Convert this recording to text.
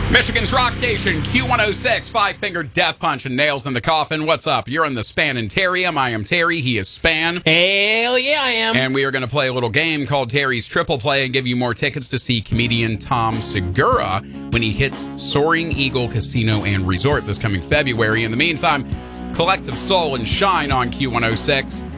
Michigan's rock station, Q106, Five Finger Death Punch and Nails in the Coffin. What's up? You're in the Spanitarium. I am Terry. He is Span. Hell yeah, I am. And we are going to play a little game called Terry's Triple Play and give you more tickets to see comedian Tom Segura when he hits Soaring Eagle Casino and Resort this coming February. In the meantime, Collective Soul and Shine on Q106.